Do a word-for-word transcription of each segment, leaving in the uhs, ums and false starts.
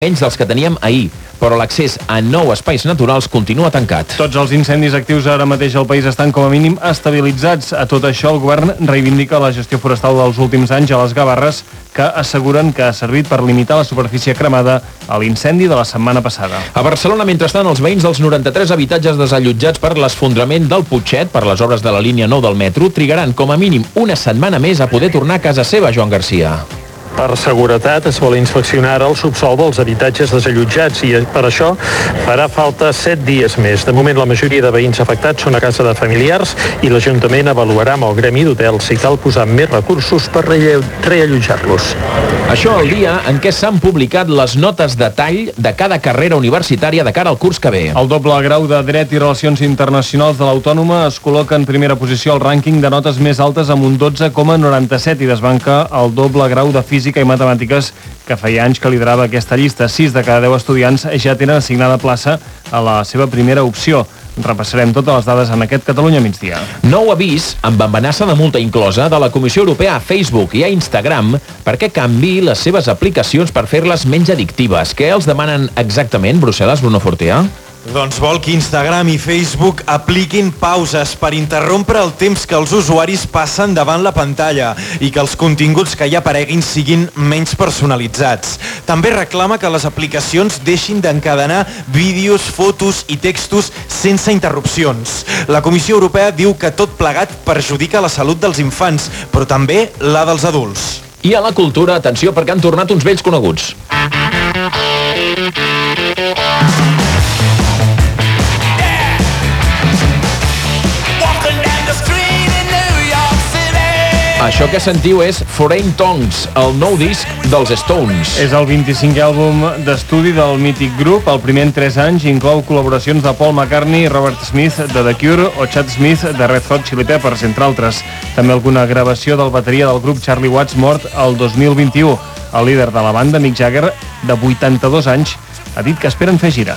menys dels que teníem ahir, però l'accés a nou espais naturals continua tancat. Tots els incendis actius ara mateix al país estan com a mínim estabilitzats. A tot això, el govern reivindica la gestió forestal dels últims anys a les Gavarres, que asseguren que ha servit per limitar la superfície cremada a l'incendi de la setmana passada. A Barcelona, mentrestant, els veïns dels noranta-tres habitatges desallotjats per l'esfondrament del Putxet per les obres de la línia nou del metro trigaran com a mínim una setmana més a poder tornar a casa seva, Joan Garcia. Per seguretat es vol inspeccionar ara el subsol dels habitatges desallotjats i per això farà falta set dies més. De moment la majoria de veïns afectats són a casa de familiars i l'Ajuntament avaluarà amb el gremi d'hotels si cal posar més recursos per reallotjar-los. Això el dia en què s'han publicat les notes de tall de cada carrera universitària de cara al curs que ve. El doble grau de Dret i Relacions Internacionals de l'Autònoma es col·loca en primera posició al rànquing de notes més altes amb un dotze coma noranta-set i desbanca el doble grau de Física Física i Matemàtiques, que feia anys que liderava aquesta llista. Sis de cada deu estudiants ja tenen assignada plaça a la seva primera opció. Repassarem totes les dades en aquest Catalunya migdia. Nou avís amb amenaça de multa inclosa de la Comissió Europea a Facebook i a Instagram perquè canvi les seves aplicacions per fer-les menys addictives. Què els demanen exactament, Brussel·les, Bruno Fortea? Doncs vol que Instagram i Facebook apliquin pauses per interrompre el temps que els usuaris passen davant la pantalla i que els continguts que hi apareguin siguin menys personalitzats. També reclama que les aplicacions deixin d'encadenar vídeos, fotos i textos sense interrupcions. La Comissió Europea diu que tot plegat perjudica la salut dels infants, però també la dels adults. I a la cultura, atenció, perquè han tornat uns vells coneguts. Això que sentiu és Foreign Tongues, el nou disc dels Stones. És el vint-i-cinquè àlbum d'estudi del mític grup. El primer en tres anys inclou col·laboracions de Paul McCartney, Robert Smith de The Cure o Chad Smith de Red Hot Chili Peppers, entre altres. També alguna gravació del bateria del grup Charlie Watts, mort el dos mil vint-i-u. El líder de la banda, Mick Jagger, de vuitanta-dos anys, ha dit que esperen fer gira.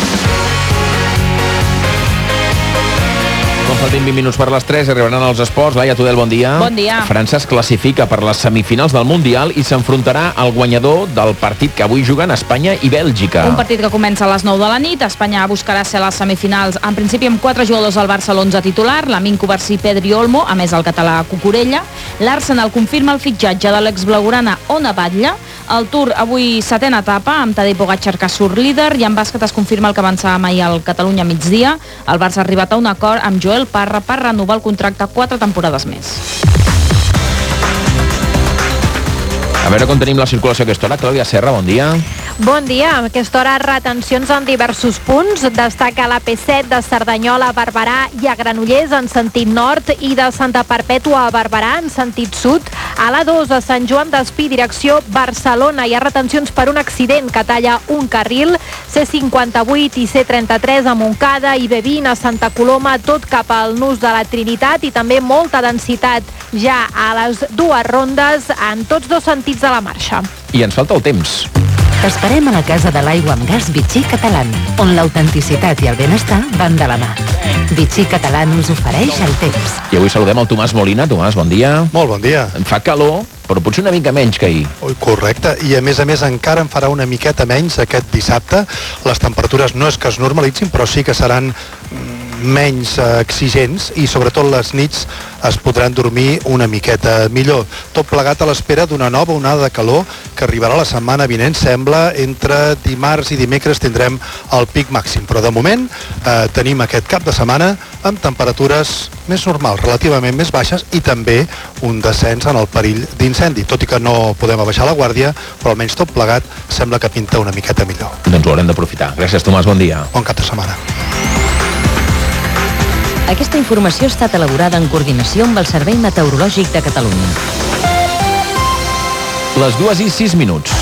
Faltin vint minuts per les tres, arribaran els esports. Laia Tudel, bon dia. Bon dia. França es classifica per les semifinals del Mundial i s'enfrontarà al guanyador del partit que avui juguen Espanya i Bèlgica. Un partit que comença a les nou de la nit. Espanya buscarà ser a les semifinals, en principi amb quatre jugadors al Barça, l'onze titular, Lamin Cubarsí, Pedri Olmo, a més el català Cucurella. L'Arsenal confirma el fitxatge de l'exblaugrana Ona Batlle. El Tour avui setena etapa amb Tadej Pogačar que surt líder i en bàsquet es confirma el que avançàvem ahir al Catalunya migdia. El Barça ha arribat a un acord amb Joel Parra per renovar el contracte quatre temporades més. A veure com tenim la circulació a aquesta hora. Clàudia Serra, bon dia. Bon dia. A aquesta hora retencions en diversos punts. Destaca la P set de Cerdanyola a Barberà i a Granollers en sentit nord i de Santa Perpètua a Barberà en sentit sud. A l'A dos a Sant Joan d'Espí, direcció Barcelona. Hi ha retencions per un accident que talla un carril. C cinquanta-vuit i C trenta-tres a Montcada i B vint a Santa Coloma, tot cap al nus de la Trinitat, i també molta densitat ja a les dues rondes en tots dos sentits de la marxa. I ens falta el temps. T'esperem a la Casa de l'Aigua amb Gas Vichy Catalán, on l'autenticitat i el benestar van de la mà. Vichy Catalán us ofereix el temps. I avui saludem el Tomàs Molina. Tomàs, bon dia. Molt bon dia. En fa calor, però potser una mica menys que ahir. Ui, correcte, i a més a més encara en farà una miqueta menys aquest dissabte. Les temperatures no és que es normalitzin, però sí que seran menys exigents i sobretot les nits es podran dormir una miqueta millor. Tot plegat a l'espera d'una nova onada de calor que arribarà la setmana vinent. Sembla entre dimarts i dimecres tindrem el pic màxim, però de moment eh, tenim aquest cap de setmana amb temperatures més normals, relativament més baixes, i també un descens en el perill d'incendi, tot i que no podem abaixar la guàrdia, però almenys tot plegat sembla que pinta una miqueta millor. Doncs ho haurem d'aprofitar. Gràcies, Tomàs, bon dia. Bon cap de setmana. Aquesta informació ha estat elaborada en coordinació amb el Servei Meteorològic de Catalunya. Les dues i sis minuts.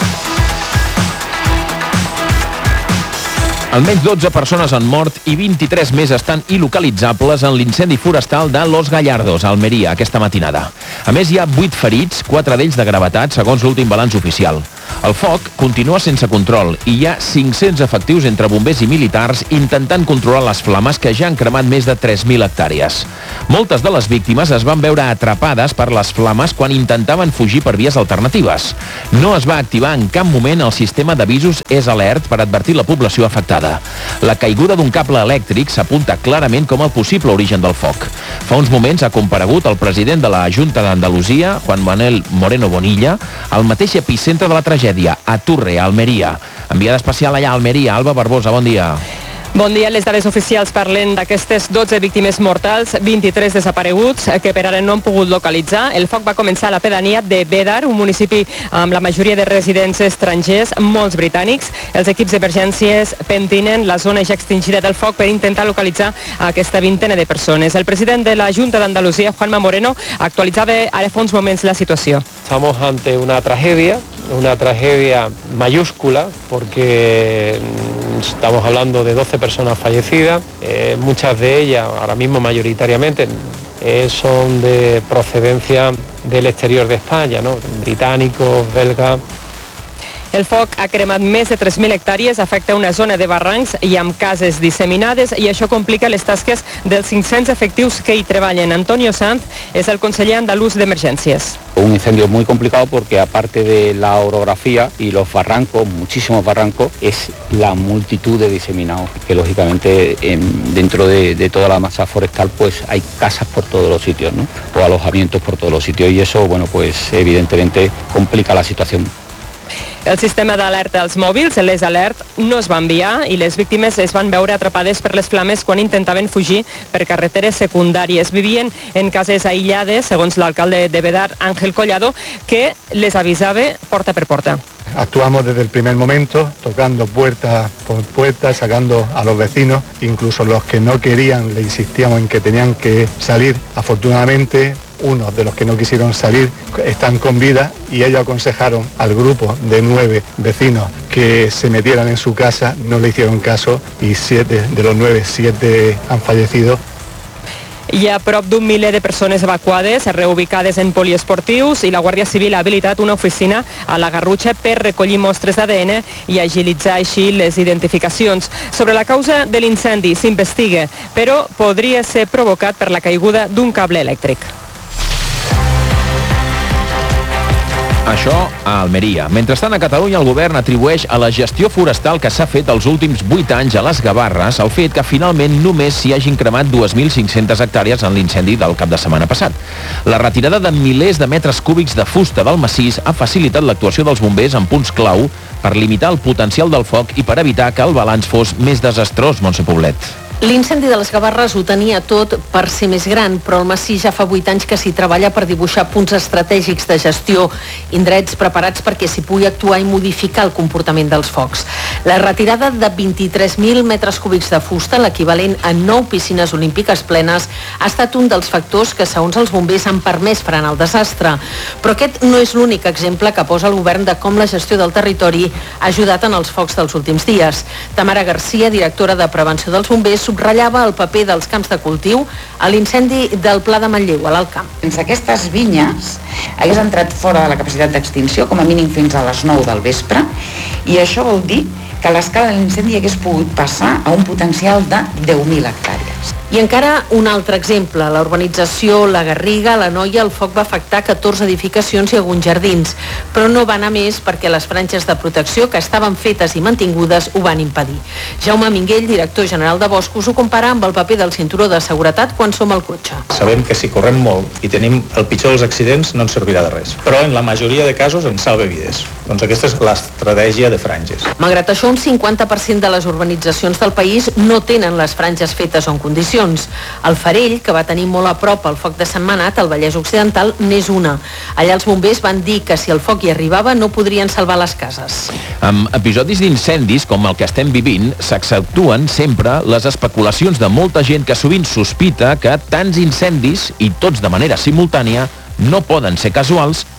Almenys dotze persones han mort i vint-i-tres més estan il·localitzables en l'incendi forestal de Los Gallardos, a Almeria, aquesta matinada. A més, hi ha vuit ferits, quatre d'ells de gravetat, segons l'últim balanç oficial. El foc continua sense control i hi ha cinc-cents efectius entre bombers i militars intentant controlar les flames que ja han cremat més de tres mil hectàrees. Moltes de les víctimes es van veure atrapades per les flames quan intentaven fugir per vies alternatives. No es va activar en cap moment el sistema d'avisos S Alert per advertir la població afectada. La caiguda d'un cable elèctric s'apunta clarament com el possible origen del foc. Fa uns moments ha comparegut el president de la Junta d'Andalusia, Juan Manuel Moreno Bonilla, al mateix epicentre de la tragèdia, a Turre, a Almeria. Enviada especial allà a Almeria, Alba Barbosa, bon dia. Bon dia. Les dades oficials parlen d'aquestes dotze víctimes mortals, vint-i-tres desapareguts que per ara no han pogut localitzar. El foc va començar a la pedania de Bédar, un municipi amb la majoria de residents estrangers, molts britànics. Els equips d'emergències pentinen la zona ja extingida del foc per intentar localitzar aquesta vintena de persones. El president de la Junta d'Andalusia, Juanma Moreno, actualitzava ara fa uns moments la situació. Estamos ante una tragedia, una tragedia mayúscula, porque estamos hablando de doce personas fallecidas, eh, muchas de ellas, ahora mismo mayoritariamente, eh, son de procedencia del exterior de España, ¿no? Británicos, belgas. El foc ha cremat més de tres mil hectàrees, afecta una zona de barrancs i amb cases disseminades, i això complica les tasques dels cinc-cents efectius que hi treballen. Antonio Sanz és el conseller andalús d'Emergències. Un incendio muy complicado porque aparte de la orografía y los barrancos, muchísimos barrancos, es la multitud de diseminados, que lógicamente en, dentro de, de toda la masa forestal pues hay casas por todos los sitios, ¿no? O alojamientos por todos los sitios, y eso, bueno, pues evidentemente complica la situación. El sistema d'alerta als mòbils, l'S Alert, no es va enviar i les víctimes es van veure atrapades per les flames quan intentaven fugir per carreteres secundàries. Vivien en cases aïllades, segons l'alcalde de Bédar, Ángel Collado, que les avisava porta per porta. Actuamos desde el primer momento, tocando puerta por puerta, sacando a los vecinos, incluso los que no querían, le insistíamos en que tenían que salir. Afortunadamente, unos de los que no quisieron salir están con vida, y ellos aconsejaron al grupo de nueve vecinos que se metieran en su casa, no le hicieron caso, y siete de los nueve, siete han fallecido. Hi ha prop d'un miler de persones evacuades, reubicades en poliesportius, i la Guàrdia Civil ha habilitat una oficina a la Garrotxa per recollir mostres d'A D N i agilitzar així les identificacions. Sobre la causa de l'incendi s'investiga, però podria ser provocat per la caiguda d'un cable elèctric. Això a Almeria. Mentrestant, a Catalunya, el govern atribueix a la gestió forestal que s'ha fet els últims vuit anys a les Gavarres el fet que finalment només s'hi hagin cremat dos mil cinc-centes hectàrees en l'incendi del cap de setmana passat. La retirada de milers de metres cúbics de fusta del massís ha facilitat l'actuació dels bombers en punts clau per limitar el potencial del foc i per evitar que el balanç fos més desastrós, Montse Poblet. L'incendi de les Gavarres ho tenia tot per ser més gran, però el massís ja fa vuit anys que s'hi treballa per dibuixar punts estratègics de gestió, indrets preparats perquè s'hi pugui actuar i modificar el comportament dels focs. La retirada de vint-i-tres mil metres cúbics de fusta, l'equivalent a nou piscines olímpiques plenes, ha estat un dels factors que, segons els bombers, han permès frenar el desastre. Però aquest no és l'únic exemple que posa el govern de com la gestió del territori ha ajudat en els focs dels últims dies. Tamara Garcia, directora de Prevenció dels Bombers, subratllava el paper dels camps de cultiu a l'incendi del Pla de Manlleu, a l'Alt Camp. Sense aquestes vinyes hagués entrat fora de la capacitat d'extinció, com a mínim fins a les nou del vespre, i això vol dir que l'escala de l'incendi hagués pogut passar a un potencial de deu mil hectàrees. I encara un altre exemple, la urbanització La Garriga, a la Noia, el foc va afectar catorze edificacions i alguns jardins, però no va anar més perquè les franges de protecció que estaven fetes i mantingudes ho van impedir. Jaume Minguell, director general de Boscos, ho compara amb el paper del cinturó de seguretat quan som al cotxe. Sabem que si correm molt i tenim el pitjor dels accidents no ens servirà de res, però en la majoria de casos ens salva vides. Doncs aquesta és l'estratègia de franges. Malgrat això, un cinquanta per cent de les urbanitzacions del país no tenen les franges fetes o en condicions. El Farell, que va tenir molt a prop el foc de Sant Manat, al Vallès Occidental, n'és una. Allà els bombers van dir que si el foc hi arribava no podrien salvar les cases. Amb episodis d'incendis com el que estem vivint, s'exceptuen sempre les especulacions de molta gent que sovint sospita que tants incendis, i tots de manera simultània, no poden ser casuals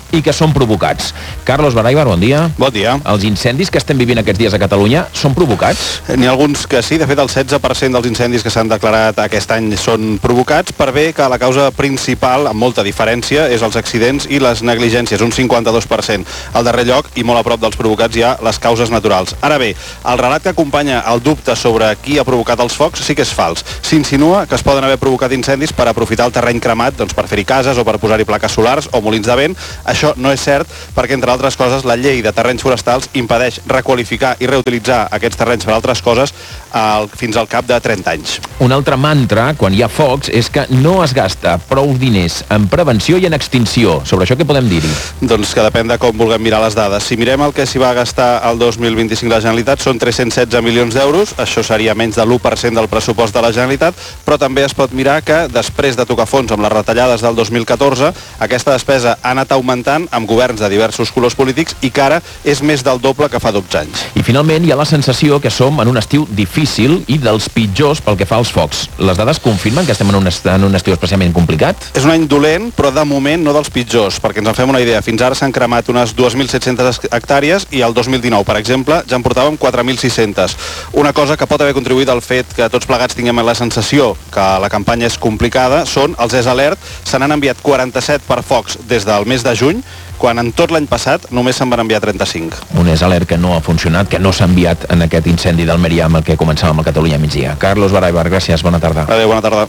i que són provocats. Carlos Baraibar, bon dia. Bon dia. Els incendis que estem vivint aquests dies a Catalunya són provocats? N'hi ha alguns que sí, de fet el setze per cent dels incendis que s'han declarat aquest any són provocats, per bé que la causa principal, amb molta diferència, és els accidents i les negligències, un cinquanta-dos per cent. Al darrer lloc, i molt a prop dels provocats, hi ha les causes naturals. Ara bé, el relat que acompanya el dubte sobre qui ha provocat els focs sí que és fals. S'insinua que es poden haver provocat incendis per aprofitar el terreny cremat, doncs per fer-hi cases o per posar-hi plaques solars o molins de vent. Això no és cert perquè, entre altres coses, la llei de terrenys forestals impedeix requalificar i reutilitzar aquests terrenys per altres coses al, fins al cap de trenta anys. Un altre mantra, quan hi ha focs, és que no es gasta prou diners en prevenció i en extinció. Sobre això què podem dir-hi? Doncs que depèn de com vulguem mirar les dades. Si mirem el que s'hi va gastar el dos mil vint-i-cinc de la Generalitat, són tres-cents setze milions d'euros, això seria menys de l'u per cent del pressupost de la Generalitat, però també es pot mirar que després de tocar fons amb les retallades del dos mil catorze, aquesta despesa ha anat augmentant amb governs de diversos colors polítics i que ara és més del doble que fa dotze anys. I finalment hi ha la sensació que som en un estiu difícil i dels pitjors pel que fa als focs. Les dades confirmen que estem en un, est en un estiu especialment complicat? És un any dolent, però de moment no dels pitjors, perquè ens en fem una idea. Fins ara s'han cremat unes dos mil set-centes hectàrees i el dos mil dinou, per exemple, ja en portàvem quatre mil sis-centes. Una cosa que pot haver contribuït al fet que tots plegats tinguem la sensació que la campanya és complicada són els ES Alert. Se n'han enviat quaranta-set per focs des del mes de juny, quan en tot l'any passat només se'n van enviar trenta-cinc. Un ES Alert que no ha funcionat, que no s'ha enviat en aquest incendi d'Almeria amb el que començàvem a Catalunya migdia. Carlos Baraibar, gràcies, bona tarda. Adéu, bona tarda.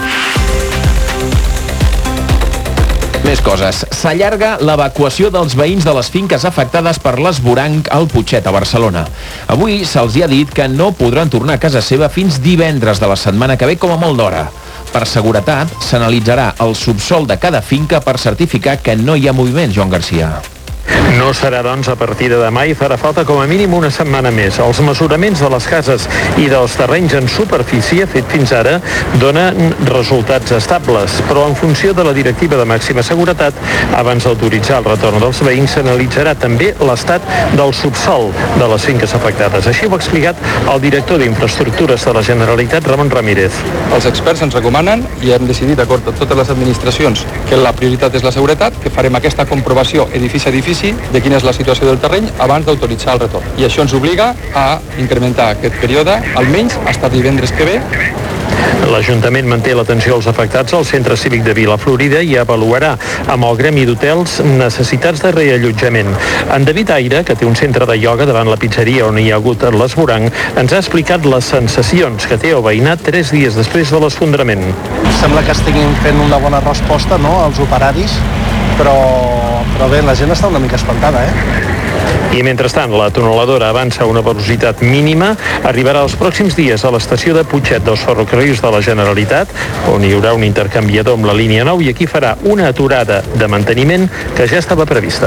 Més coses. S'allarga l'evacuació dels veïns de les finques afectades per l'esvoranc al Putxet, a Barcelona. Avui se'ls ha dit que no podran tornar a casa seva fins divendres de la setmana que ve, com a molt d'hora. Per seguretat, s'analitzarà el subsòl de cada finca per certificar que no hi ha moviment, Joan Garcia. No serà, doncs, a partir de demà i farà falta com a mínim una setmana més. Els mesuraments de les cases i dels terrenys en superfície fet fins ara donen resultats estables, però en funció de la directiva de màxima seguretat, abans d'autoritzar el retorn dels veïns, s'analitzarà també l'estat del subsòl de les finques afectades. Així ho ha explicat el director d'Infraestructures de la Generalitat, Ramon Ramírez. Els experts ens recomanen, i hem decidit d'acord amb totes les administracions, que la prioritat és la seguretat, que farem aquesta comprovació edifici a edifici de quina és la situació del terreny abans d'autoritzar el retorn. I això ens obliga a incrementar aquest període almenys fins divendres que ve. L'Ajuntament manté l'atenció als afectats al Centre Cívic de Vila Florida i avaluarà amb el gremi d'hotels necessitats de reallotjament. En David Aire, que té un centre de ioga davant la pizzeria on hi ha hagut l'esvoranc, ens ha explicat les sensacions que té el veïnat tres dies després de l'esfondrament. Sembla que estiguin fent una bona resposta, no?, als operaris, però, però bé, la gent està una mica espantada, eh? I mentrestant, la tuneladora avança a una velocitat mínima, arribarà els pròxims dies a l'estació de Putxet dels ferrocarrils de la Generalitat, on hi haurà un intercanviador amb la línia nou i aquí farà una aturada de manteniment que ja estava prevista.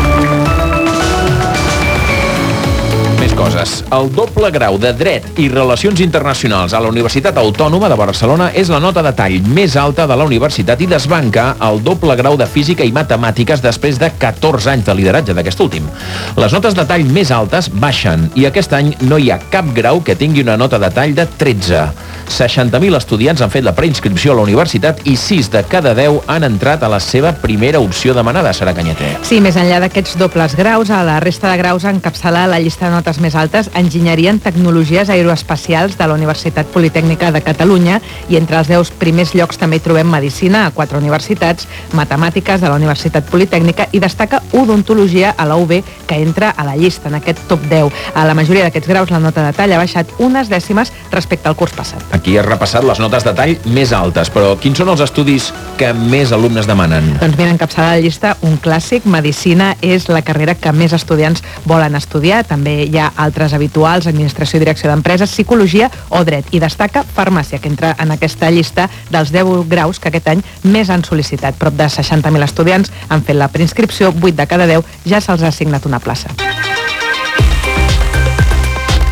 Més coses. El doble grau de Dret i Relacions Internacionals a la Universitat Autònoma de Barcelona és la nota de tall més alta de la universitat i desbanca el doble grau de Física i Matemàtiques després de catorze anys de lideratge d'aquest últim. Les notes de tall més altes baixen i aquest any no hi ha cap grau que tingui una nota de tall de tretze. seixanta mil estudiants han fet la preinscripció a la universitat i sis de cada deu han entrat a la seva primera opció demanada, Sara Canyeter. Sí, més enllà d'aquests dobles graus, a la resta de graus encapçala la llista de notes més altes Enginyeria en Tecnologies Aeroespacials de la Universitat Politècnica de Catalunya i entre els deu primers llocs també hi trobem Medicina a quatre universitats, Matemàtiques de la Universitat Politècnica i destaca Odontologia a la U B, que entra a la llista en aquest top deu. A la majoria d'aquests graus la nota de tall ha baixat unes dècimes respecte al curs passat. Aquí has repassat les notes de tall més altes, però quins són els estudis que més alumnes demanen? Doncs mira, encapçala la llista un clàssic. Medicina és la carrera que més estudiants volen estudiar. També hi ha altres habituals, Administració i Direcció d'Empreses, Psicologia o Dret. I destaca Farmàcia, que entra en aquesta llista dels deu graus que aquest any més han sol·licitat. Prop de seixanta mil estudiants han fet la preinscripció, vuit de cada deu ja se'ls ha assignat una plaça.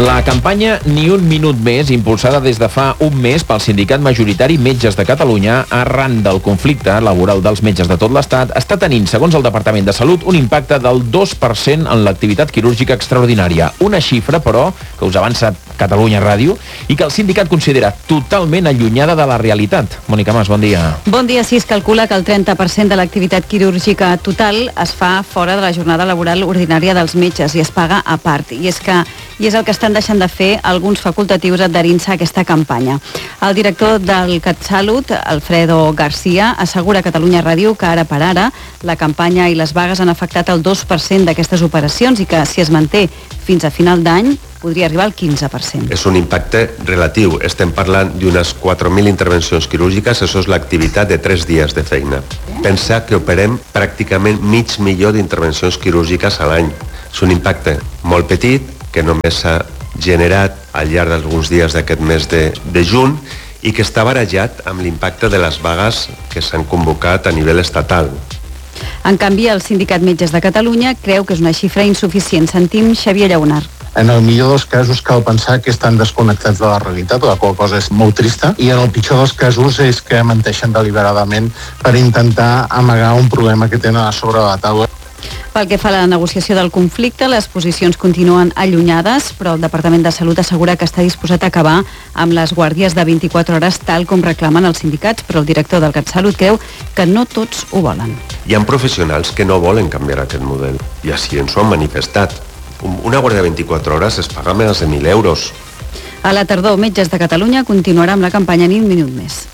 La campanya Ni un minut més, impulsada des de fa un mes pel sindicat majoritari Metges de Catalunya, arran del conflicte laboral dels metges de tot l'Estat, està tenint, segons el Departament de Salut, un impacte del dos per cent en l'activitat quirúrgica extraordinària. Una xifra, però, que us avança Catalunya Ràdio i que el sindicat considera totalment allunyada de la realitat. Mònica Mas, bon dia. Bon dia. Sí, es calcula que el trenta per cent de l'activitat quirúrgica total es fa fora de la jornada laboral ordinària dels metges i es paga a part. I és que i és el que estan deixant de fer alguns facultatius adherint-se a aquesta campanya. El director del CatSalut, Alfredo García, assegura a Catalunya Ràdio que ara per ara la campanya i les vagues han afectat el dos per cent d'aquestes operacions i que si es manté fins a final d'any podria arribar al quinze per cent. És un impacte relatiu. Estem parlant d'unes quatre mil intervencions quirúrgiques, això és l'activitat de tres dies de feina. Pensa que operem pràcticament mig milió d'intervencions quirúrgiques a l'any. És un impacte molt petit, que només s'ha generat al llarg d'alguns dies d'aquest mes de, de juny i que està barejat amb l'impacte de les vagues que s'han convocat a nivell estatal. En canvi, el Sindicat Metges de Catalunya creu que és una xifra insuficient. Sentim Xavier Lleonard. En el millor dels casos cal pensar que estan desconnectats de la realitat, la qual cosa és molt trista, i en el pitjor dels casos és que menteixen deliberadament per intentar amagar un problema que tenen a sobre la taula. Pel que fa a la negociació del conflicte, les posicions continuen allunyades, però el Departament de Salut assegura que està disposat a acabar amb les guàrdies de vint-i-quatre hores tal com reclamen els sindicats, però el director del CatSalut creu que no tots ho volen. Hi ha professionals que no volen canviar aquest model i així ens ho han manifestat. Una guàrdia de vint-i-quatre hores es paga més de mil euros. A la tardor, Metges de Catalunya continuarà amb la campanya Ni un minut més.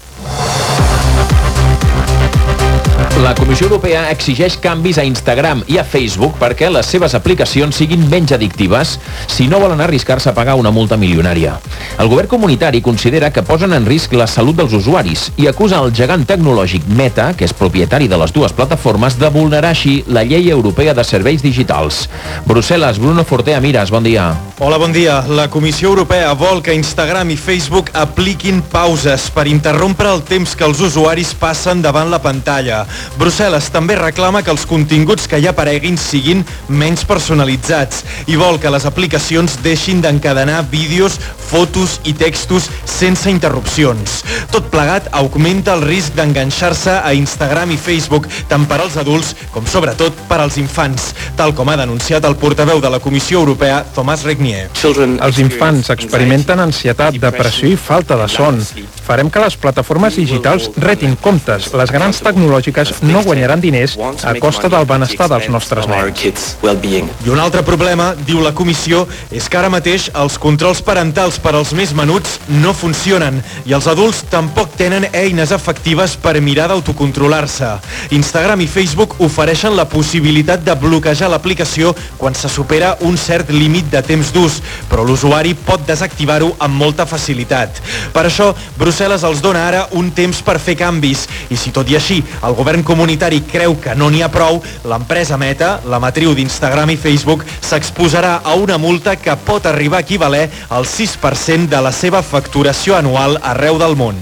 La Comissió Europea exigeix canvis a Instagram i a Facebook perquè les seves aplicacions siguin menys addictives si no volen arriscar-se a pagar una multa milionària. El govern comunitari considera que posen en risc la salut dels usuaris i acusa el gegant tecnològic Meta, que és propietari de les dues plataformes, de vulnerar així la llei europea de serveis digitals. Brussel·les, Bruno Fortea Mires, bon dia. Hola, bon dia. La Comissió Europea vol que Instagram i Facebook apliquin pauses per interrompre el temps que els usuaris passen davant la pantalla. Brussel·les també reclama que els continguts que hi apareguin siguin menys personalitzats i vol que les aplicacions deixin d'encadenar vídeos, fotos i textos sense interrupcions. Tot plegat augmenta el risc d'enganxar-se a Instagram i Facebook tant per als adults com sobretot per als infants, tal com ha denunciat el portaveu de la Comissió Europea, Thomas Regnier. Els infants experimenten ansietat, depressió i falta de son. Farem que les plataformes digitals retin comptes. Les grans tecnològiques no guanyaran diners a costa del benestar dels nostres nens. I un altre problema, diu la comissió, és que ara mateix els controls parentals per als més menuts no funcionen i els adults tampoc tenen eines efectives per mirar d'autocontrolar-se. Instagram i Facebook ofereixen la possibilitat de bloquejar l'aplicació quan se supera un cert límit de temps d'ús, però l'usuari pot desactivar-ho amb molta facilitat. Per això, Brussel·les els dona ara un temps per fer canvis i si tot i així el govern comunitari creu que no n'hi ha prou, l'empresa Meta, la matriu d'Instagram i Facebook, s'exposarà a una multa que pot arribar a equivaler al sis per cent de la seva facturació anual arreu del món.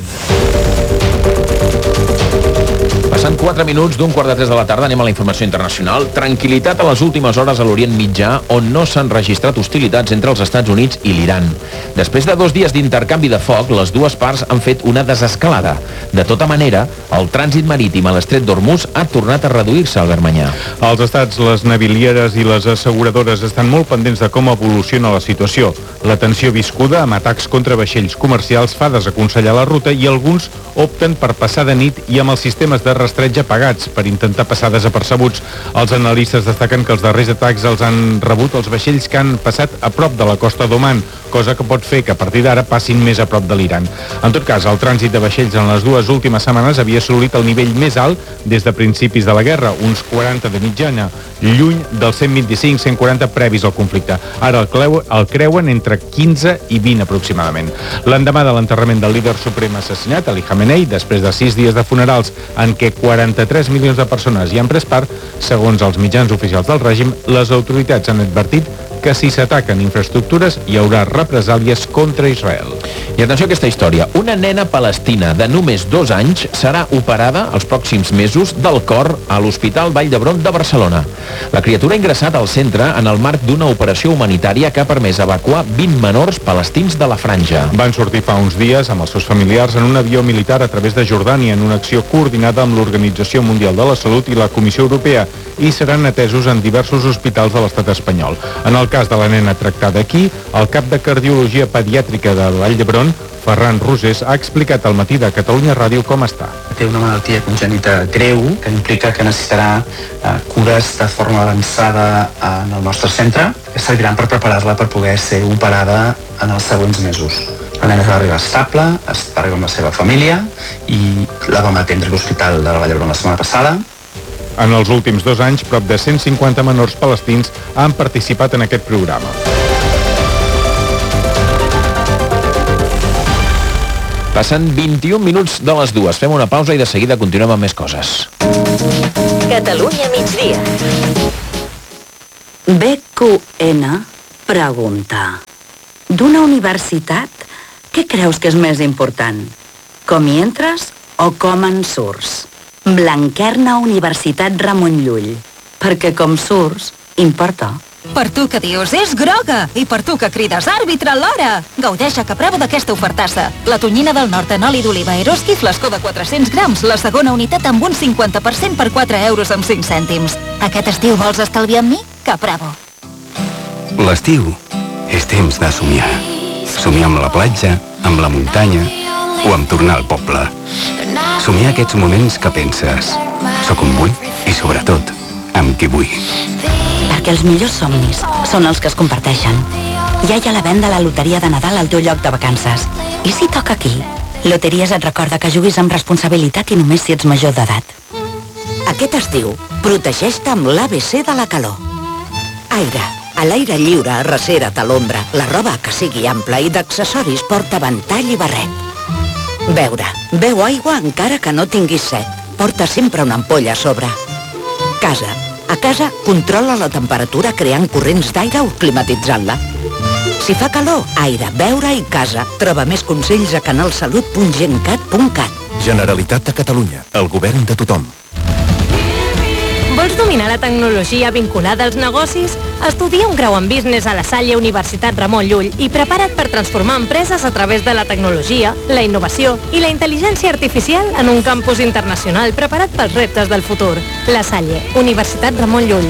Passant quatre minuts d'un quart de tres de la tarda, anem a la informació internacional. Tranquil·litat a les últimes hores a l'Orient Mitjà, on no s'han registrat hostilitats entre els Estats Units i l'Iran. Després de dos dies d'intercanvi de foc, les dues parts han fet una desescalada. De tota manera, el trànsit marítim a l'estret d'Hormuz ha tornat a reduir-se, Albert Manyà. Els estats, les navilieres i les asseguradores estan molt pendents de com evoluciona la situació. La tensió viscuda amb atacs contra vaixells comercials fa desaconsellar la ruta i alguns opten per passar de nit i amb els sistemes de rastreig apagats per intentar passar desapercebuts. Els analistes destaquen que els darrers atacs els han rebut els vaixells que han passat a prop de la costa d'Oman, cosa que pot fer que a partir d'ara passin més a prop de l'Iran. En tot cas, el trànsit de vaixells en les dues últimes setmanes havia assolit el nivell més alt des de principis de la guerra, uns quaranta de mitjana, lluny dels cent vint-i-cinc cent quaranta previs al conflicte. Ara el, creu, el creuen entre quinze i vint aproximadament. L'endemà de l'enterrament del líder suprem assassinat, Ali Khamenei, després de sis dies de funerals en què quaranta-tres milions de persones hi han pres part, segons els mitjans oficials del règim, les autoritats han advertit que si s'ataquen infraestructures hi haurà represàlies contra Israel. I atenció a aquesta història. Una nena palestina de només dos anys serà operada els pròxims mesos del cor a l'Hospital Vall d'Hebron de Barcelona. La criatura ha ingressat al centre en el marc d'una operació humanitària que ha permès evacuar vint menors palestins de la franja. Van sortir fa uns dies amb els seus familiars en un avió militar a través de Jordània en una acció coordinada amb l'Organització Mundial de la Salut i la Comissió Europea i seran atesos en diversos hospitals de l'estat espanyol. En el cas de la nena tractada aquí, el cap de Cardiologia Pediàtrica de Vall d'Hebron, Ferran Rosés, ha explicat al matí de Catalunya Ràdio com està. Té una malaltia congènita greu que implica que necessitarà eh, cures de forma avançada en el nostre centre que serviran per preparar-la per poder ser operada en els següents mesos. La nena va arribar estable, està arribant amb la seva família i la vam atendre a l'Hospital de la Vall d'Hebron la setmana passada. En els últims dos anys, prop de cent cinquanta menors palestins han participat en aquest programa. Passen vint-i-un minuts de les dues. Fem una pausa i de seguida continuem amb més coses. Catalunya migdia. B Q N pregunta: d'una universitat, què creus que és més important? Com hi entres o com en surts? Blanquerna Universitat Ramon Llull. Perquè com surts, importa. Per tu que dius, és groga! I per tu que crides, àrbitre alhora! Gaudeix a Capravo d'aquesta ofertassa. La tonyina del nord en oli d'oliva Eroski, flascó de quatre-cents grams, la segona unitat amb un cinquanta per cent per quatre euros amb cinc cèntims. Aquest estiu vols estalviar amb mi? Capravo. L'estiu és temps de somiar. Somiar amb la platja, amb la muntanya o amb tornar al poble. Somiar aquests moments que penses, sóc on vull i sobretot amb qui vull. Perquè els millors somnis són els que es comparteixen. Ja hi ha la venda a la loteria de Nadal al teu lloc de vacances. I si toca aquí? Loteries et recorda que juguis amb responsabilitat i només si ets major d'edat. Aquest estiu, protegeix-te amb l'A B C de la calor. Aire. A l'aire lliure, arrecera't a l'ombra. La roba que sigui ampla i d'accessoris porta ventall i barret. Beure. Beu aigua encara que no tinguis set. Porta sempre una ampolla a sobre. Casa. A casa, controla la temperatura creant corrents d'aire o climatitzant-la. Si fa calor, aire, beure i casa. Troba més consells a canalsalut punt gencat punt cat. Generalitat de Catalunya, el govern de tothom. Vols dominar la tecnologia vinculada als negocis? Estudia un grau en Business a la Salle Universitat Ramon Llull i prepara't per transformar empreses a través de la tecnologia, la innovació i la intel·ligència artificial en un campus internacional preparat pels reptes del futur. La Salle, Universitat Ramon Llull.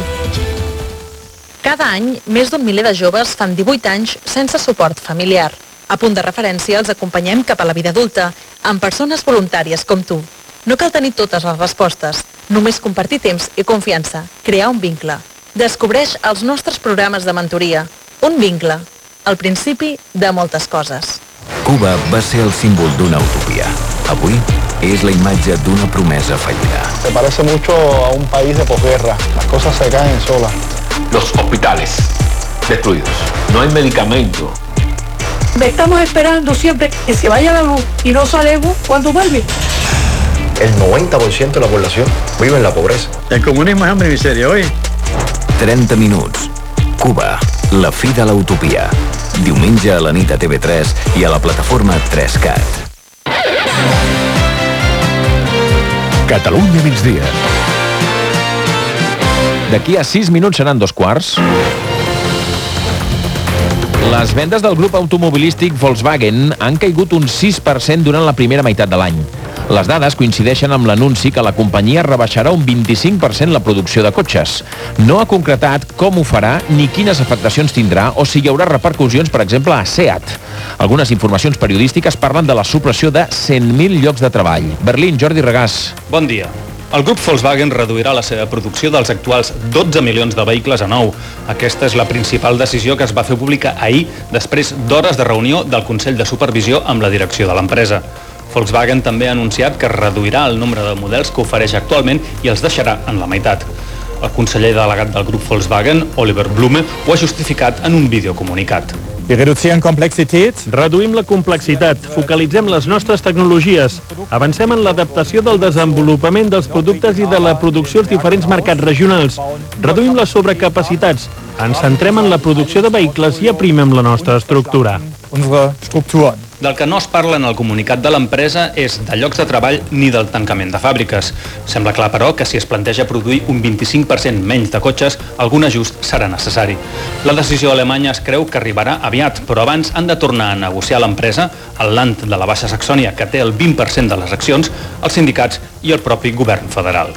Cada any, més d'un miler de joves fan divuit anys sense suport familiar. A punt de referència els acompanyem cap a la vida adulta, amb persones voluntàries com tu. No cal tenir totes les respostes, només compartir temps i confiança, crear un vincle. Descobreix els nostres programes de mentoria. Un vincle, el principi de moltes coses. Cuba va ser el símbol d'una utopia. Avui es la imatge d'una promesa fallida. Se parece mucho a un país de posguerra. Las cosas se caen solas. Los hospitales destruidos. No hay medicamento. Estamos esperando siempre que se vaya la luz y no sabemos cuándo vuelve. El noventa por ciento de la población vive en la pobreza. El comunismo es hambre y miseria hoy. trenta minuts. Cuba, la fi de la utopia. Diumenge a la nit a T V tres i a la plataforma tres cat. Catalunya migdia. D'aquí a sis minuts seran dos quarts. Les vendes del grup automobilístic Volkswagen han caigut un sis per cent durant la primera meitat de l'any. Les dades coincideixen amb l'anunci que la companyia rebaixarà un vint-i-cinc per cent la producció de cotxes. No ha concretat com ho farà ni quines afectacions tindrà o si hi haurà repercussions, per exemple, a SEAT. Algunes informacions periodístiques parlen de la supressió de cent mil llocs de treball. Berlín, Jordi Regàs. Bon dia. El grup Volkswagen reduirà la seva producció dels actuals dotze milions de vehicles a nou. Aquesta és la principal decisió que es va fer pública ahir, després d'hores de reunió del Consell de Supervisió amb la direcció de l'empresa. Volkswagen també ha anunciat que reduirà el nombre de models que ofereix actualment i els deixarà en la meitat. El conseller delegat del grup Volkswagen, Oliver Blume, ho ha justificat en un videocomunicat. Reduïm la complexitat, focalitzem les nostres tecnologies, avancem en l'adaptació del desenvolupament dels productes i de la producció als diferents mercats regionals, reduïm les sobrecapacitats, Ens centrem en la producció de vehicles i aprimem la nostra estructura. Del que no es parla en el comunicat de l'empresa és de llocs de treball ni del tancament de fàbriques. Sembla clar, però, que si es planteja produir un vint-i-cinc per cent menys de cotxes, algun ajust serà necessari. La decisió alemanya es creu que arribarà aviat, però abans han de tornar a negociar l'empresa, el Land de la Baixa Saxònia, que té el vint per cent de les accions, els sindicats i el propi govern federal.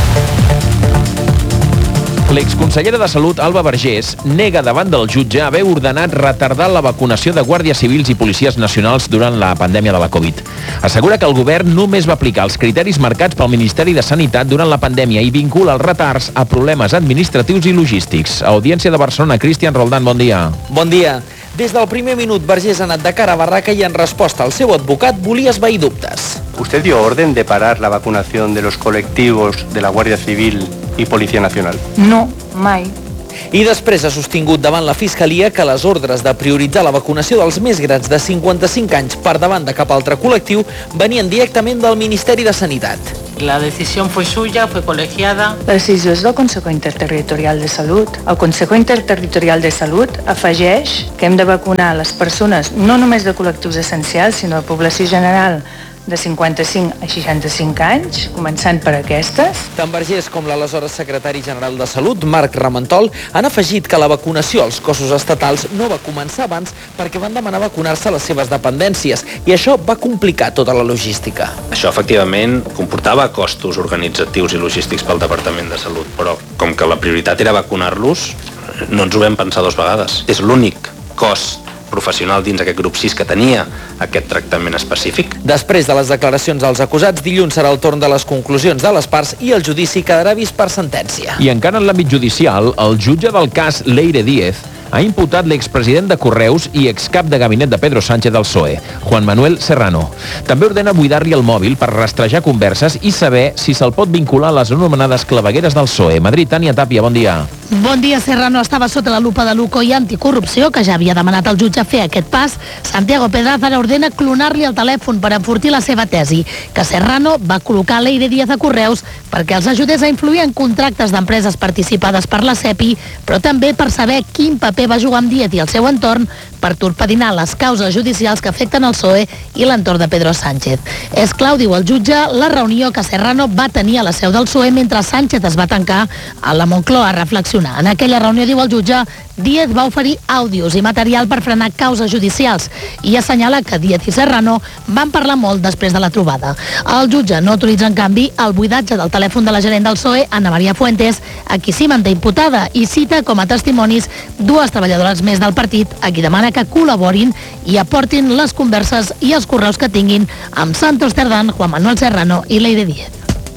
L'exconsellera de Salut, Alba Vergés, nega davant del jutge haver ordenat retardar la vacunació de guàrdies civils i policies nacionals durant la pandèmia de la Covid. Assegura que el govern només va aplicar els criteris marcats pel Ministeri de Sanitat durant la pandèmia i vincula els retards a problemes administratius i logístics. A Audiència de Barcelona, Cristian Roldán, bon dia. Bon dia. Des del primer minut, Vergés ha anat de cara a barraca i en resposta al seu advocat volia esvair dubtes. ¿Usted dio orden de parar la vacunación de los colectivos de la Guardia Civil y Policía Nacional? No, mai. I després ha sostingut davant la Fiscalia que les ordres de prioritzar la vacunació dels més grans de cinquanta-cinc anys per davant de cap altre col·lectiu venien directament del Ministeri de Sanitat. La decisión fue suya, fue colegiada. La decisió és del Consejo Interterritorial de Salut. El Consejo Interterritorial de Salut afegeix que hem de vacunar les persones no només de col·lectius essencials, sinó de població general de cinquanta-cinc a seixanta-cinc anys, començant per aquestes. Tant Vergés com l'aleshores secretari general de Salut, Marc Ramentol, han afegit que la vacunació als cossos estatals no va començar abans perquè van demanar vacunar-se a les seves dependències i això va complicar tota la logística. Això efectivament comportava costos organitzatius i logístics pel Departament de Salut, però com que la prioritat era vacunar-los, no ens ho vam pensar dues vegades. És l'únic cost professional dins aquest grup sis que tenia aquest tractament específic. Després de les declaracions als acusats, dilluns serà el torn de les conclusions de les parts i el judici quedarà vist per sentència. I encara en l'àmbit judicial, el jutge del cas Leire Díez ha imputat l'expresident de Correus i excap de gabinet de Pedro Sánchez del P S O E, Juan Manuel Serrano. També ordena buidar-li el mòbil per rastrejar converses i saber si se'l pot vincular a les anomenades clavegueres del P S O E. Madrid, Tània Tàpia, bon dia. Bon dia. Serrano estava sota la lupa de l'U C O i Anticorrupció, que ja havia demanat al jutge fer aquest pas. Santiago Pedraz ara ordena clonar-li el telèfon per enfortir la seva tesi, que Serrano va col·locar Leire Díez a Correus perquè els ajudés a influir en contractes d'empreses participades per la SEPI, però també per saber quin paper va jugar amb Díez i el seu entorn per torpedinar les causes judicials que afecten el P S O E i l'entorn de Pedro Sánchez. És clau, diu el jutge, la reunió que Serrano va tenir a la seu del P S O E mentre Sánchez es va tancar a la Moncloa a reflexionar. En aquella reunió, diu el jutge, Díez va oferir àudios i material per frenar causes judicials i assenyala que Díez i Serrano van parlar molt després de la trobada. El jutge no autoritza, en canvi, el buidatge del telèfon de la gerent del P S O E, Ana Maria Fuentes, a qui sí manté imputada, i cita com a testimonis dues treballadores més del partit, a qui demana que col·laborin i aportin les converses i els correus que tinguin amb Santos Cerdán, Juan Manuel Serrano i Leire Díez.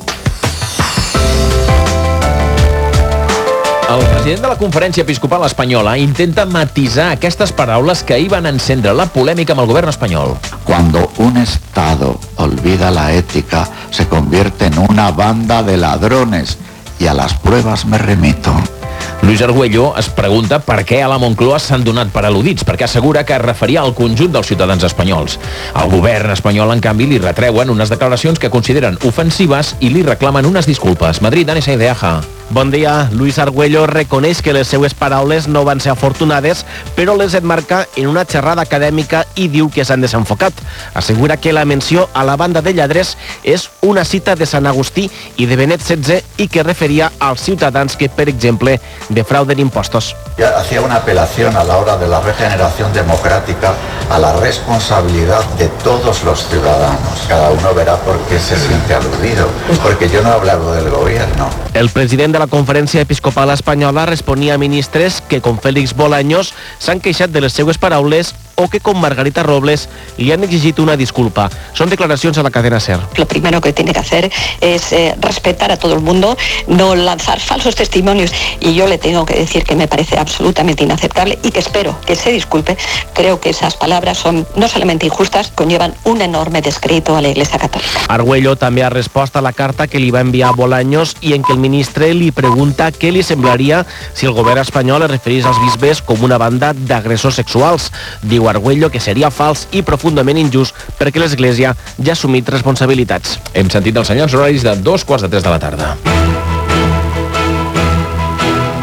El president de la Conferència Episcopal Espanyola intenta matisar aquestes paraules que ahir van encendre la polèmica amb el govern espanyol. Cuando un Estado olvida la ética, se convierte en una banda de ladrones y a las pruebas me remito. Luis Argüello es pregunta per què a la Moncloa s'han donat per al·ludits, perquè assegura que es referia al conjunt dels ciutadans espanyols. Al govern espanyol, en canvi, li retreuen unes declaracions que consideren ofensives i li reclamen unes disculpes. Madrid, Anessa Ideaja. Bon dia. Luis Argüello reconeix que les seues paraules no van ser afortunades, però les enmarca en una xerrada acadèmica i diu que s'han desenfocat. Assegura que la menció a la banda de lladres és una cita de Sant Agustí i de Benet setze i que referia als ciutadans que, per exemple, defrauden impostos. Hacía una apelación a la hora de la regeneración democrática a la responsabilidad de todos los ciudadanos. Cada uno verá por qué se siente aludido, porque yo no he hablado del gobierno. El president de la Conferència Episcopal Espanyola responia a ministres que, com Félix Bolaños, s'han queixat de les seues paraules o que, com Margarita Robles, li han exigit una disculpa. Són declaracions a la cadena SER. Lo primero que tiene que hacer es eh, respetar a todo el mundo, no lanzar falsos testimonios, y yo le tengo que decir que me parece absolutamente inaceptable y que espero que se disculpe. Creo que esas palabras son no solamente injustas, conllevan un enorme descrédito a la Iglesia Católica. Argüello també ha respost a la carta que li va enviar Bolaños i en què el ministre li pregunta què li semblaria si el govern espanyol es referís als bisbes com una banda d'agressors sexuals. Diu Argüello que seria fals i profundament injust perquè l'Església ja ha assumit responsabilitats. Hem sentit els senyors horaris de dos quarts de tres de la tarda.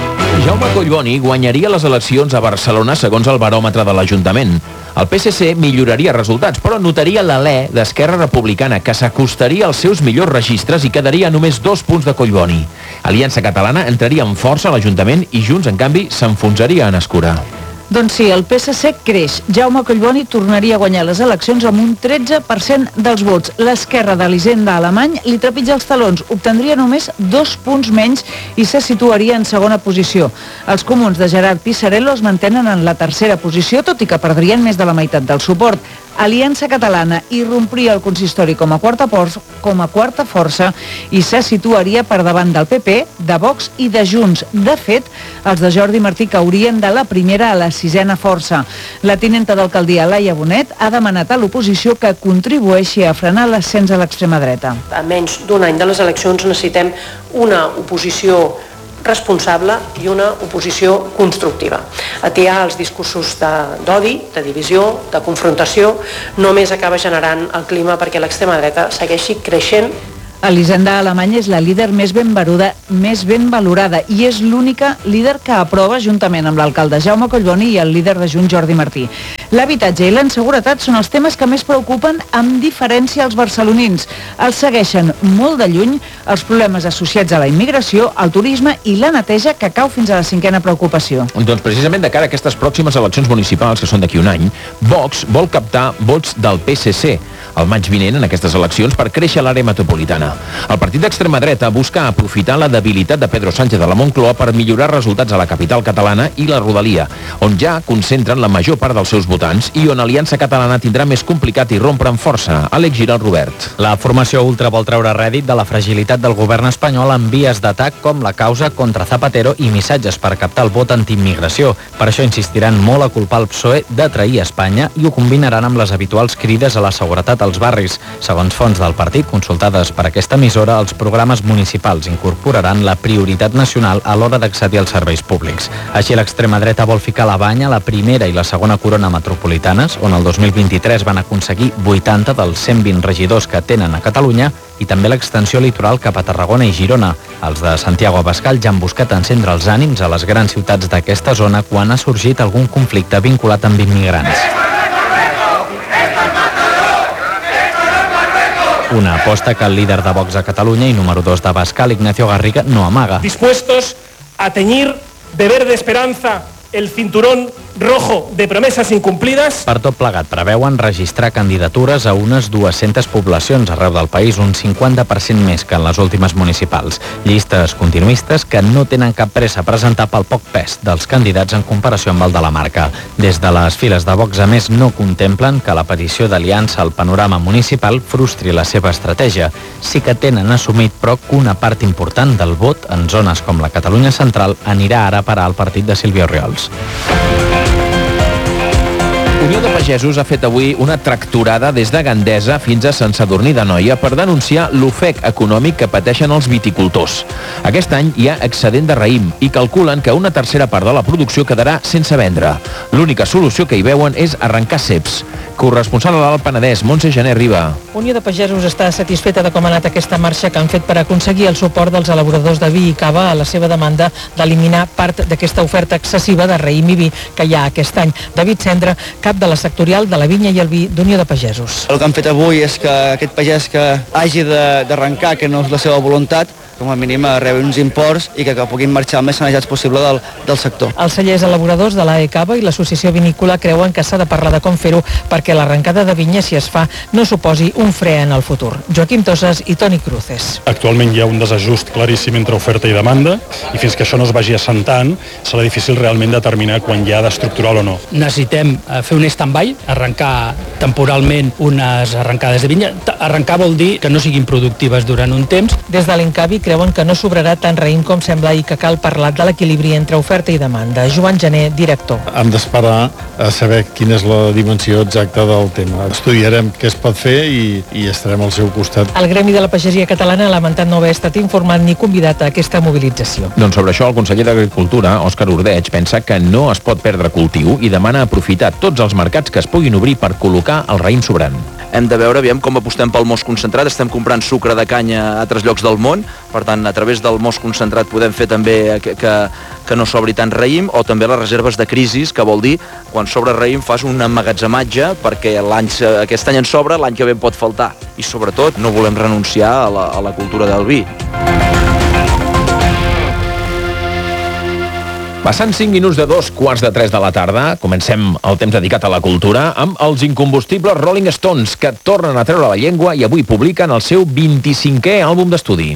Jaume Collboni guanyaria les eleccions a Barcelona segons el baròmetre de l'Ajuntament. El P S C milloraria resultats, però notaria l'alè d'Esquerra Republicana, que s'acostaria als seus millors registres i quedaria a només dos punts de Collboni. Aliança Catalana entraria amb força a l'Ajuntament i Junts, en canvi, s'enfonsaria en escura. Doncs sí, el P S C creix. Jaume Collboni tornaria a guanyar les eleccions amb un tretze per cent dels vots. L'esquerra d'Elisenda Alemany li trepitja els talons, obtendria només dos punts menys i se situaria en segona posició. Els comuns de Gerard Pisarello es mantenen en la tercera posició, tot i que perdrien més de la meitat del suport. Aliança Catalana irrompria el consistori com a quarta, por com a quarta força i se situaria per davant del P P, de Vox i de Junts. De fet, els de Jordi Martí caurien de la primera a la sisena força. La tinenta d'alcaldia Laia Bonet ha demanat a l'oposició que contribueixi a frenar l'ascens a l'extrema dreta. A menys d'un any de les eleccions necessitem una oposició responsable i una oposició constructiva. Atiar els discursos d'odi, de, de divisió, de confrontació, només acaba generant el clima perquè l'extrema dreta segueixi creixent. Elisenda Alemany és la líder més ben veruda, més ben valorada i és l'única líder que aprova juntament amb l'alcalde Jaume Collboni i el líder de Junts Jordi Martí. L'habitatge i la inseguretat són els temes que més preocupen amb diferència als barcelonins. Els segueixen molt de lluny els problemes associats a la immigració, al turisme i la neteja, que cau fins a la cinquena preocupació. Doncs precisament de cara a aquestes pròximes eleccions municipals, que són d'aquí un any, Vox vol captar vots del P S C el maig vinent en aquestes eleccions per créixer l'àrea metropolitana. El partit d'extrema dreta busca aprofitar la debilitat de Pedro Sánchez de la Moncloa per millorar resultats a la capital catalana i la Rodalia, on ja concentren la major part dels seus votants i on Aliança Catalana tindrà més complicat i rompre amb força. Àlex Giral, Robert. La formació ultra vol treure rèdit de la fragilitat del govern espanyol en vies d'atac com la causa contra Zapatero i missatges per captar el vot antiimmigració. Per això insistiran molt a culpar el P S O E de trair Espanya i ho combinaran amb les habituals crides a la seguretat als barris. Segons fonts del partit consultades per aquesta emissora, els programes municipals incorporaran la prioritat nacional a l'hora d'accedir als serveis públics. Així, l'extrema dreta vol ficar la banya a la primera i la segona corona metropolitanes, on el dos mil vint-i-tres van aconseguir vuitanta dels cent vint regidors que tenen a Catalunya, i també l'extensió litoral cap a Tarragona i Girona. Els de Santiago Abascal ja han buscat encendre els ànims a les grans ciutats d'aquesta zona quan ha sorgit algun conflicte vinculat amb immigrants. Una aposta que el líder de Vox a Catalunya i número dos d'Abascal, Ignacio Garriga, no amaga. Dispuestos a teñir de verde esperanza el cinturón rojo de promesas incumplidas. Per tot plegat, preveuen registrar candidatures a unes dues-centes poblacions arreu del país, un cinquanta per cent més que en les últimes municipals. Llistes continuistes que no tenen cap pressa a presentar pel poc pes dels candidats en comparació amb el de la marca. Des de les files de Vox, a més, no contemplen que la petició d'aliança al panorama municipal frustri la seva estratègia. Sí que tenen assumit, però, que una part important del vot en zones com la Catalunya central anirà ara a parar al partit de Sílvia Orriols. Unió de Pagesos ha fet avui una tractorada des de Gandesa fins a Sant Sadurní d'Anoia per denunciar l'ofec econòmic que pateixen els viticultors. Aquest any hi ha excedent de raïm i calculen que una tercera part de la producció quedarà sense vendre. L'única solució que hi veuen és arrencar ceps. Corresponsal a l'Alt Penedès, Montse Gené Riba. Unió de Pagesos està satisfeta de com ha anat aquesta marxa que han fet per aconseguir el suport dels elaboradors de vi i cava a la seva demanda d'eliminar part d'aquesta oferta excessiva de raïm i vi que hi ha aquest any. David Cendra, cap de la sectorial de la vinya i el vi d'Unió de Pagesos. El que han fet avui és que aquest pagès que hagi d'arrencar, que no és la seva voluntat, com a mínim a rebre uns imports i que, que puguin marxar el més sanejats possible del, del sector. Els cellers elaboradors de l'A E Cava i l'Associació Vinícola creuen que s'ha de parlar de com fer-ho perquè l'arrencada de vinya, si es fa, no suposi un fre en el futur. Joaquim Tosas i Toni Cruces. Actualment hi ha un desajust claríssim entre oferta i demanda i fins que això no es vagi assentant serà difícil realment determinar quan hi ha d'estructural o no. Necessitem fer un stand-by, arrencar temporalment unes arrencades de vinya. Arrencar vol dir que no siguin productives durant un temps. Des de l'Incavi creuen que no sobrarà tant raïm com sembla i que cal parlar de l'equilibri entre oferta i demanda. Joan Gené, director. Hem d'esperar a saber quina és la dimensió exacta del tema. Estudiarem què es pot fer i, i estarem al seu costat. El Gremi de la Pagesia Catalana ha lamentat no haver estat informat ni convidat a aquesta mobilització. Doncs sobre això el conseller d'Agricultura, Òscar Ordeig, pensa que no es pot perdre cultiu i demana aprofitar tots els mercats que es puguin obrir per col·locar el raïm sobrant. hem de veure aviam com apostem pel most concentrat. Estem comprant sucre de canya a altres llocs del món, per tant, a través del most concentrat podem fer també que, que, que no sobri tant raïm, o també les reserves de crisis, que vol dir, quan sobra raïm fas un emmagatzematge perquè l'any, aquest any en sobra, l'any que ve en pot faltar. I sobretot no volem renunciar a la, a la cultura del vi. Passant cinc minuts de dos quarts de tres de la tarda, comencem el temps dedicat a la cultura amb els incombustibles Rolling Stones, que tornen a treure la llengua i avui publiquen el seu vint-i-cinquè àlbum d'estudi.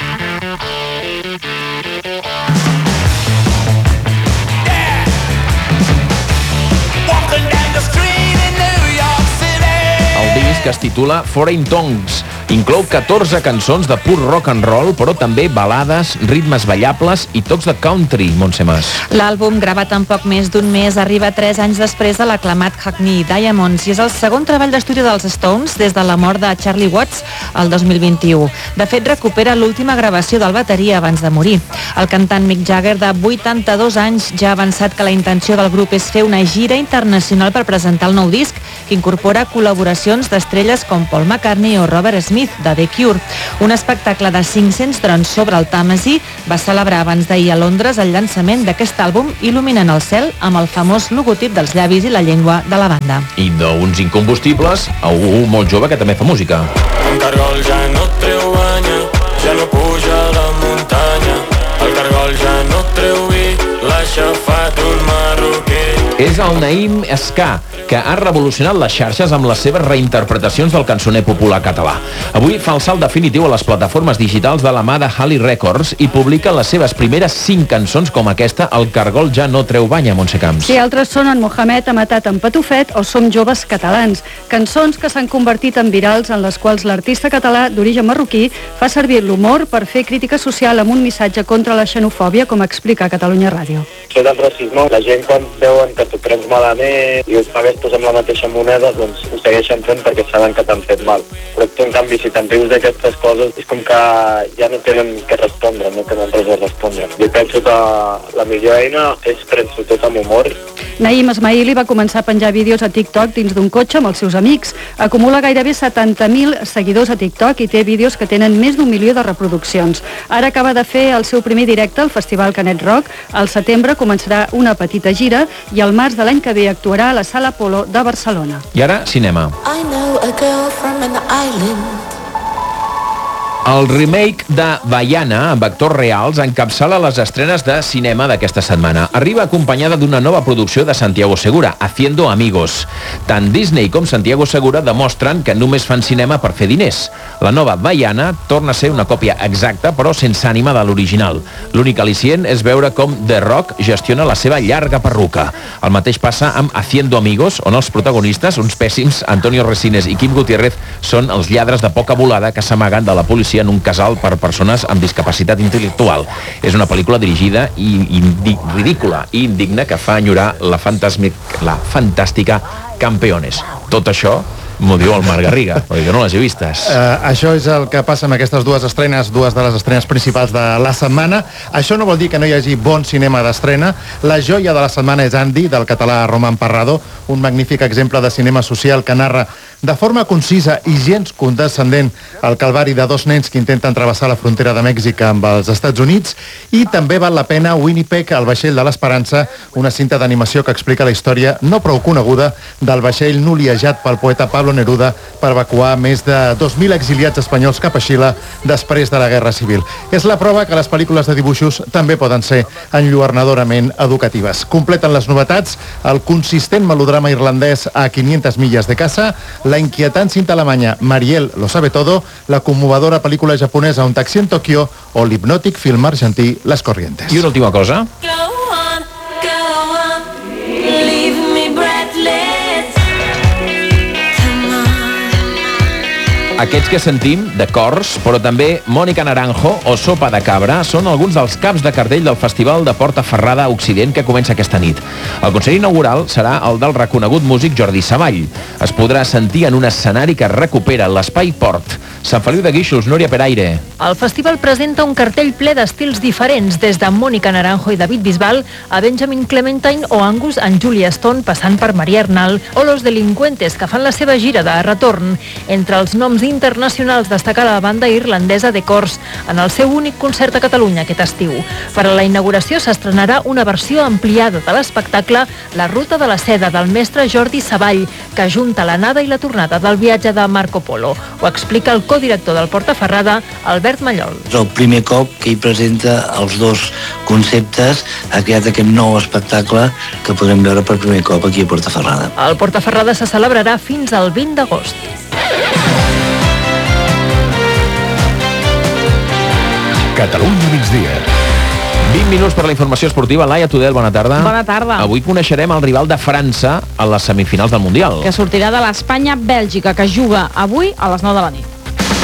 El disc es titula Foreign Tongues. Inclou catorze cançons de pur rock and roll, però també balades, ritmes ballables i tocs de country, Montse Mas. L'àlbum, gravat en poc més d'un mes, arriba tres anys després de l'aclamat Hackney Diamonds i és el segon treball d'estudi dels Stones des de la mort de Charlie Watts el dos mil vint-i-u. De fet, recupera l'última gravació del bateria abans de morir. El cantant Mick Jagger, de vuitanta-dos anys, ja ha avançat que la intenció del grup és fer una gira internacional per presentar el nou disc, que incorpora col·laboracions d'estrelles com Paul McCartney o Robert Smith de The Cure. Un espectacle de cinc-cents drons sobre el Tàmesi va celebrar abans d'ahir a Londres el llançament d'aquest àlbum, il·luminant el cel amb el famós logotip dels llavis i la llengua de la banda. I d'uns incombustibles a algú molt jove que també fa música. El cargol ja no treu banya, ja no puja la muntanya. El cargol ja no treu vi, l'ha aixafat un marroquí. És el Naïm Ska, que ha revolucionat les xarxes amb les seves reinterpretacions del cançoner popular català. Avui fa el salt definitiu a les plataformes digitals de la mà de Halley Records i publica les seves primeres cinc cançons com aquesta, El cargol ja no treu banya, Montse Camps. Sí, altres són En Mohamed ha matat en Patufet o Som joves catalans, cançons que s'han convertit en virals en les quals l'artista català d'origen marroquí fa servir l'humor per fer crítica social amb un missatge contra la xenofòbia, com explica a Catalunya Ràdio. Això del racisme, la gent quan veuen que t'ho prens malament i ho pagues tots amb la mateixa moneda, doncs ho segueixen fent perquè saben que t'han fet mal. Però tu, en canvi, si te'n rius d'aquestes coses, és com que ja no tenen què respondre, no tenen res a respondre. Jo penso que la millor eina és prendre-ho tot amb humor. Naïm Esmaili va començar a penjar vídeos a TikTok dins d'un cotxe amb els seus amics. Acumula gairebé setanta mil seguidors a TikTok i té vídeos que tenen més d'un milió de reproduccions. Ara acaba de fer el seu primer directe al Festival Canet Rock. Al setembre començarà una petita gira i al març de l'any que ve actuarà a la Sala Apolo de Barcelona. I ara, cinema. I know a girl from an island. El remake de Vaiana, amb actors reals, encapçala les estrenes de cinema d'aquesta setmana. Arriba acompanyada d'una nova producció de Santiago Segura, Haciendo Amigos. Tant Disney com Santiago Segura demostren que només fan cinema per fer diners. La nova Vaiana torna a ser una còpia exacta, però sense ànima de l'original. L'únic al·licient és veure com The Rock gestiona la seva llarga perruca. El mateix passa amb Haciendo Amigos, on els protagonistes, uns pèssims, Antonio Resines i Kim Gutiérrez, són els lladres de poca volada que s'amaguen de la policia en un casal per persones amb discapacitat intel·lectual. És una pel·lícula dirigida i, i ridícula i indigna que fa enyorar la, la fantàstica Campeones. Tot això m'ho diu el Marc Garriga, perquè jo no les he vistes. Uh, això és el que passa amb aquestes dues estrenes, dues de les estrenes principals de la setmana. Això no vol dir que no hi hagi bon cinema d'estrena. La joia de la setmana és Andy, del català Roman Parrado, un magnífic exemple de cinema social que narra de forma concisa i gens condescendent el calvari de dos nens que intenten travessar la frontera de Mèxic amb els Estats Units, i també val la pena Winnipeg, el vaixell de l'Esperança, una cinta d'animació que explica la història no prou coneguda del vaixell noliejat pel poeta Pablo Neruda per evacuar més de dos mil exiliats espanyols cap a Xile després de la Guerra Civil. És la prova que les pel·lícules de dibuixos també poden ser enlluernadorament educatives. Completen les novetats el consistent melodrama irlandès A quinientas millas de casa, la inquietant cinta alemanya Mariel lo sabe todo, la conmovedora pel·lícula japonesa Un taxi en Tòquio o l'hipnòtic film argentí Les Corrientes. I una última cosa. Aquests que sentim, de cors, però també Mònica Naranjo o Sopa de Cabra, són alguns dels caps de cartell del Festival de Portaferrada a Occident que comença aquesta nit. El concert inaugural serà el del reconegut músic Jordi Savall. Es podrà sentir en un escenari que recupera l'espai Port. Sant Feliu de Guíxols, Núria Peraire. El festival presenta un cartell ple d'estils diferents, des de Mònica Naranjo i David Bisbal a Benjamin Clementine o Angus en Julia Stone, passant per Maria Arnal o Los Delincuentes, que fan la seva gira de retorn. Entre els noms internacionals destaca la banda irlandesa The Corrs, en el seu únic concert a Catalunya aquest estiu. Per a la inauguració s'estrenarà una versió ampliada de l'espectacle La ruta de la seda, del mestre Jordi Savall, que ajunta l'anada i la tornada del viatge de Marco Polo. Ho explica el codirector del Portaferrada, Albert Mallol. És el primer cop que hi presenta els dos conceptes, ha creat aquest nou espectacle que podrem veure per primer cop aquí a Portaferrada. El Portaferrada se celebrarà fins al vint d'agost. Catalunya migdia. vint minuts per la informació esportiva. Laia Tudel, bona tarda. Bona tarda. Avui coneixerem el rival de França a les semifinals del Mundial. Que sortirà de l'Espanya-Bèlgica, que juga avui a les nou de la nit.